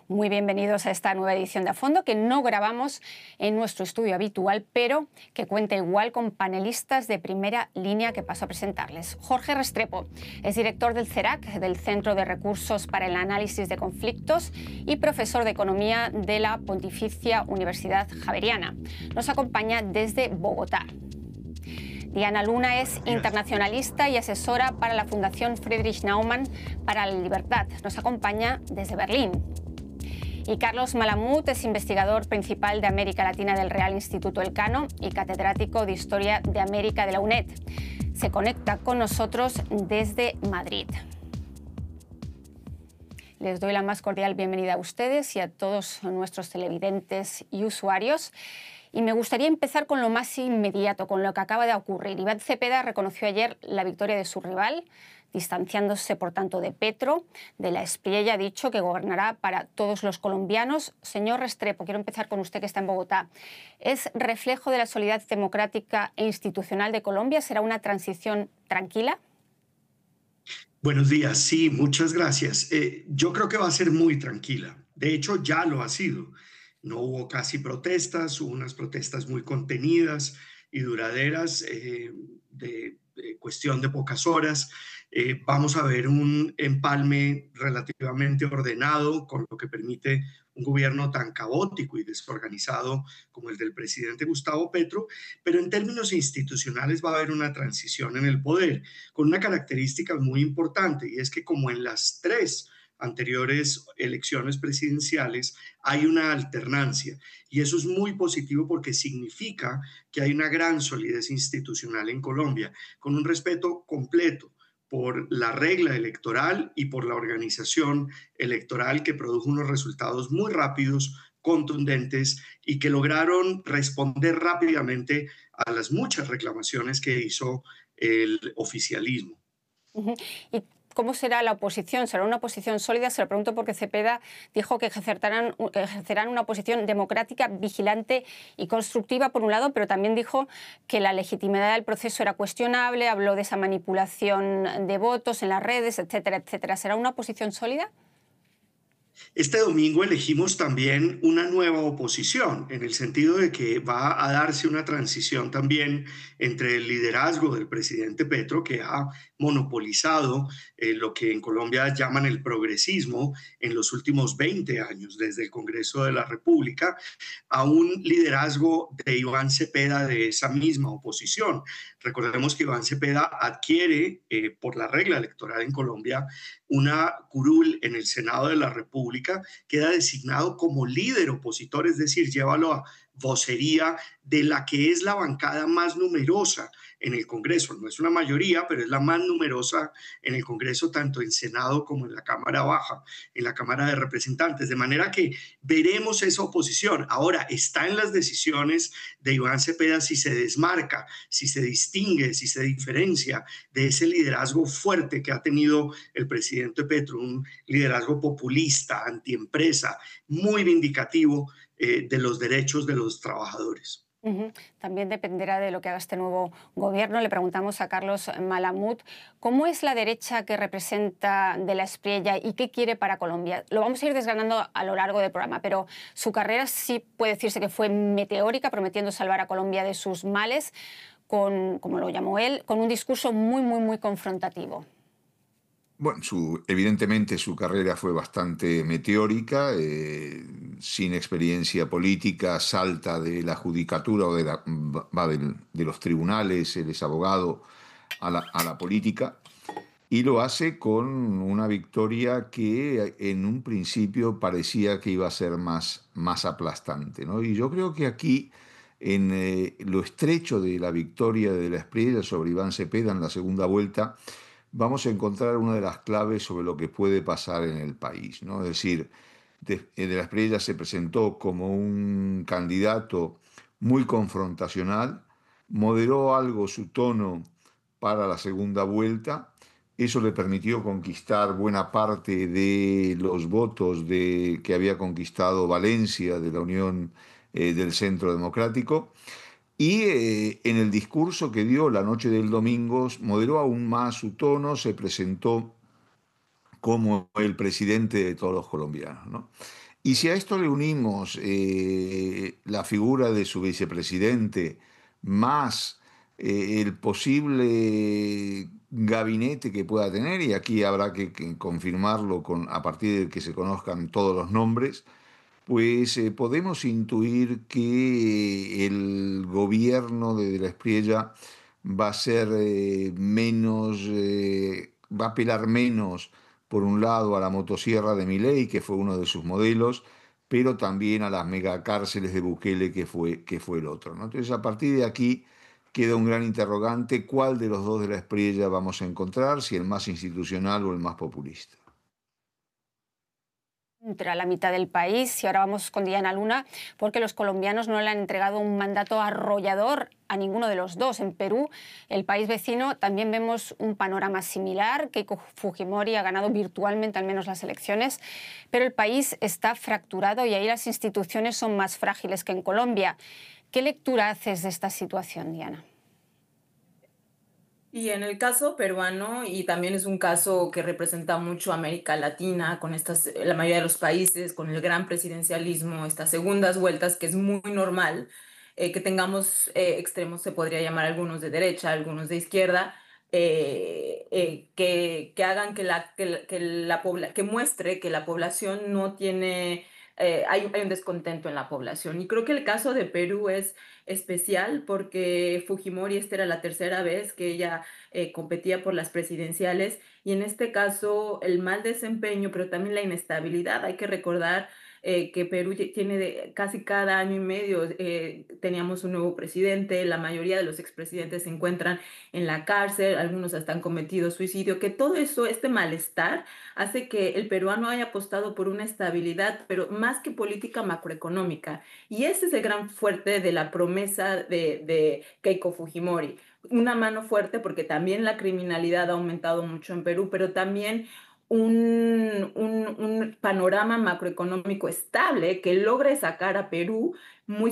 Muy bienvenidos a esta nueva edición de A Fondo, que no grabamos en nuestro estudio habitual, pero que cuenta igual con panelistas de primera línea que paso a presentarles. Jorge Restrepo es director del CERAC, del Centro de Recursos para el Análisis de Conflictos, y profesor de Economía de la Pontificia Universidad Javeriana. Nos acompaña desde Bogotá. Diana Luna es internacionalista y asesora para la Fundación Friedrich Naumann para la Libertad. Nos acompaña desde Berlín. Y Carlos Malamud es investigador principal de América Latina del Real Instituto Elcano y catedrático de Historia de América de la UNED. Se conecta con nosotros desde Madrid. Les doy la más cordial bienvenida a ustedes y a todos nuestros televidentes y usuarios. Y me gustaría empezar con lo más inmediato, con lo que acaba de ocurrir. Iván Cepeda reconoció ayer la victoria de su rival, distanciándose, por tanto, de Petro. De la Espriella ha dicho que gobernará para todos los colombianos. Señor Restrepo, quiero empezar con usted, que está en Bogotá. ¿Es reflejo de la solidaridad democrática e institucional de Colombia? ¿Será una transición tranquila? Buenos días, sí, muchas gracias. Yo creo que va a ser muy tranquila. De hecho, ya lo ha sido. No hubo casi protestas, hubo unas protestas muy contenidas y duraderas, de cuestión de pocas horas. Vamos a ver un empalme relativamente ordenado, con lo que permite un gobierno tan caótico y desorganizado como el del presidente Gustavo Petro, pero en términos institucionales va a haber una transición en el poder, con una característica muy importante, y es que, como en las tres anteriores elecciones presidenciales, hay una alternancia, y eso es muy positivo porque significa que hay una gran solidez institucional en Colombia, con un respeto completo por la regla electoral y por la organización electoral, que produjo unos resultados muy rápidos, contundentes, y que lograron responder rápidamente a las muchas reclamaciones que hizo el oficialismo. ¿Y cómo será la oposición? ¿Será una oposición sólida? Se lo pregunto porque Cepeda dijo que ejercerán una oposición democrática, vigilante y constructiva, por un lado, pero también dijo que la legitimidad del proceso era cuestionable, habló de esa manipulación de votos en las redes, etcétera, etcétera. ¿Será una oposición sólida? Este domingo elegimos también una nueva oposición, en el sentido de que va a darse una transición también entre el liderazgo del presidente Petro, que ha monopolizado lo que en Colombia llaman el progresismo en los últimos 20 años, desde el Congreso de la República, a un liderazgo de Iván Cepeda, de esa misma oposición. Recordemos que Iván Cepeda adquiere, por la regla electoral en Colombia, una curul en el Senado de la República, queda designado como líder opositor, es decir, llévalo a vocería de la que es la bancada más numerosa en el Congreso. No es una mayoría, pero es la más numerosa en el Congreso, tanto en Senado como en la Cámara Baja, en la Cámara de Representantes. De manera que veremos esa oposición. Ahora está en las decisiones de Iván Cepeda si se desmarca, si se distingue, si se diferencia de ese liderazgo fuerte que ha tenido el presidente Petro, un liderazgo populista, antiempresa, muy vindicativo de los derechos de los trabajadores. También dependerá de lo que haga este nuevo gobierno. Le preguntamos a Carlos Malamud cómo es la derecha que representa de la Espriella y qué quiere para Colombia. Lo vamos a ir desgranando a lo largo del programa, pero su carrera sí puede decirse que fue meteórica, prometiendo salvar a Colombia de sus males, como lo llamó él, con un discurso muy confrontativo. Bueno, evidentemente su carrera fue bastante meteórica, sin experiencia política, salta de la judicatura o de los tribunales, él es abogado, a la política, y lo hace con una victoria que en un principio parecía que iba a ser más aplastante, ¿no? Y yo creo que aquí, en lo estrecho de la victoria de la Espriella sobre Iván Cepeda en la segunda vuelta, vamos a encontrar una de las claves sobre lo que puede pasar en el país, ¿no? Es decir, de la Espriella se presentó como un candidato muy confrontacional, moderó algo su tono para la segunda vuelta. Eso le permitió conquistar buena parte de los votos que había conquistado Valencia, de la Unión del Centro Democrático. Y en el discurso que dio la noche del domingo moderó aún más su tono, se presentó como el presidente de todos los colombianos, ¿no? Y si a esto le unimos la figura de su vicepresidente, más el posible gabinete que pueda tener, y aquí habrá que confirmarlo a partir de que se conozcan todos los nombres, pues podemos intuir que el gobierno de la Espriella va a ser menos, va a apelar menos, por un lado, a la motosierra de Milei, que fue uno de sus modelos, pero también a las megacárceles de Bukele, que fue el otro, ¿no? Entonces, a partir de aquí queda un gran interrogante, ¿cuál de los dos de la Espriella vamos a encontrar? Si el más institucional o el más populista. Entre a la mitad del país y ahora vamos con Diana Luna porque los colombianos no le han entregado un mandato arrollador a ninguno de los dos. En Perú, el país vecino, también vemos un panorama similar. Keiko Fujimori ha ganado virtualmente al menos las elecciones, pero el país está fracturado y ahí las instituciones son más frágiles que en Colombia. ¿Qué lectura haces de esta situación, Diana? Y en el caso peruano, y también es un caso que representa mucho a América Latina, con la mayoría de los países, con el gran presidencialismo, estas segundas vueltas, que es muy normal que tengamos extremos, se podría llamar algunos de derecha, algunos de izquierda, que hagan que muestre que la población no tiene, hay un descontento en la población. Y creo que el caso de Perú es especial porque Fujimori, esta era la tercera vez que ella competía por las presidenciales y en este caso el mal desempeño, pero también la inestabilidad. Hay que recordar que Perú tiene casi cada año y medio teníamos un nuevo presidente, la mayoría de los expresidentes se encuentran en la cárcel, algunos hasta han cometido suicidio, que todo eso, este malestar, hace que el peruano haya apostado por una estabilidad, pero más que política macroeconómica. Y ese es el gran fuerte de la promesa de Keiko Fujimori. Una mano fuerte porque también la criminalidad ha aumentado mucho en Perú, pero también un panorama macroeconómico estable que logre sacar a Perú muy